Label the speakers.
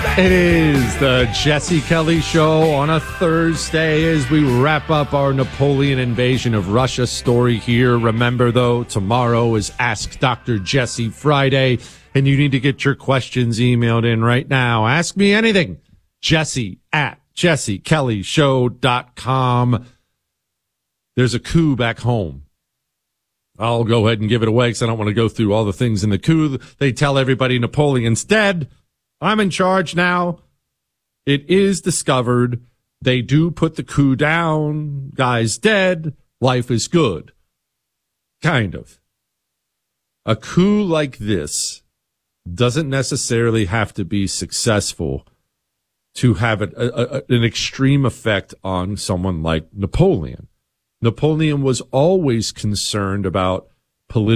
Speaker 1: It is the Jesse Kelly Show on a Thursday as we wrap up our Napoleon invasion of Russia story here. Remember, though, tomorrow is Ask Dr. Jesse Friday, and you need to get your questions emailed in right now. Ask me anything. Jesse at jessekellyshow.com. There's a coup back home. I'll go ahead and give it away because I don't want to go through all the things in the coup. They tell everybody Napoleon's dead. I'm in charge now. It is discovered. They do put the coup down. Guy's dead. Life is good. Kind of. A coup like this doesn't necessarily have to be successful to have an extreme effect on someone like Napoleon. Napoleon was always concerned about political